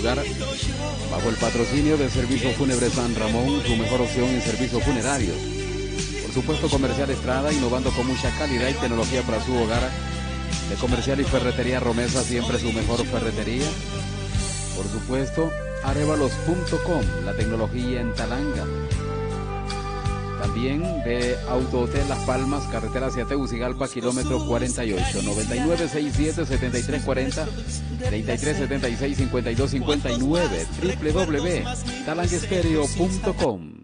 Bajo el patrocinio del Servicio Fúnebre San Ramón, su mejor opción en servicios funerarios. Por supuesto, Comercial Estrada, innovando con mucha calidad y tecnología para su hogar. De Comercial y Ferretería Romesa, siempre su mejor ferretería. Por supuesto, Arevalos.com, la tecnología en Talanga. También de Autohotel Las Palmas, carretera hacia Tegucigalpa, kilómetro 48, 9967-7340, 3376-5259, www.talangestereo.com.